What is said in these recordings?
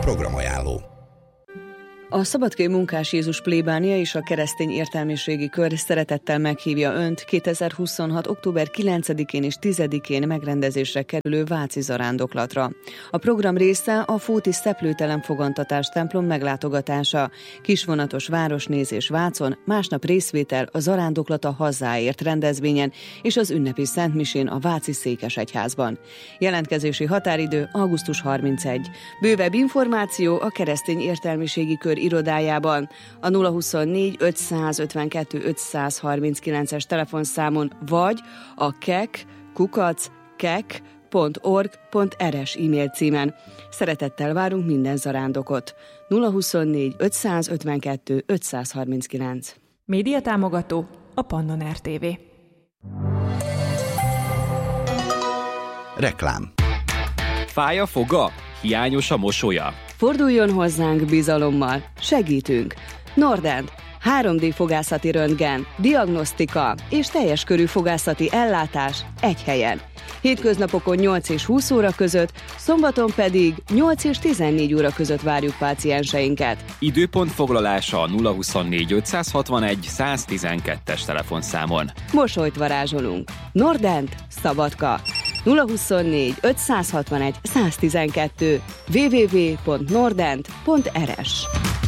Programajánló. A Szabadkai Munkás Jézus plébánia és a Keresztény Értelmiségi Kör szeretettel meghívja Önt 2026. október 9-én és 10-én megrendezésre kerülő váci zarándoklatra. A program része a Fóti Szeplőtelen Fogantatás templom meglátogatása, kisvonatos városnézés Vácon, másnap részvétel a Zarándoklat a Hazáért rendezvényen és az ünnepi szentmisén a Váci Székesegyházban. Jelentkezési határidő augusztus 31. Bővebb információ a Keresztény Értelmiségi Kör irodájában, a 024 552 539-es telefonszámon, vagy a kek@kek.org.rs e-mail címen. Szeretettel várunk minden zarándokot. 024 552 539. Média támogató a Pannon RTV. Reklám. Fáj a foga? Hiányos a mosolya? Forduljon hozzánk bizalommal, segítünk. Nordent, 3D fogászati röntgen, diagnosztika és teljes körű fogászati ellátás egy helyen. Hétköznapokon 8 és 20 óra között, szombaton pedig 8 és 14 óra között várjuk pácienseinket. Időpont foglalása a 024 561 112-es telefonszámon. Mosolyt varázsolunk. Nordent, Szabadka. 024 561 112 www.nordent.rs.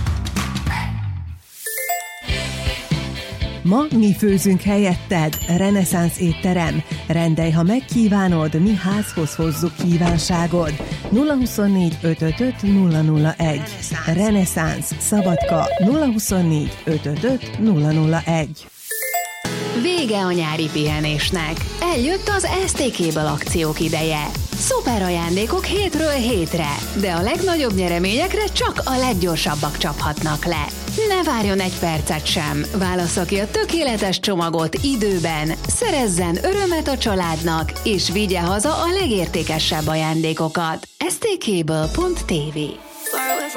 Ma mi főzünk helyetted, Reneszánsz étterem. Rendelj, ha megkívánod, mi házhoz hozzuk kívánságod. 024 555 001. Reneszánsz, Szabadka, 024 555 001. Vége a nyári pihenésnek. Eljött az STK-ből akciók ideje. Szuper ajándékok hétről hétre, de a legnagyobb nyereményekre csak a leggyorsabbak csaphatnak le. Ne várjon egy percet sem, válassza ki a tökéletes csomagot időben, szerezzen örömet a családnak, és vigye haza a legértékesebb ajándékokat. stkből.tv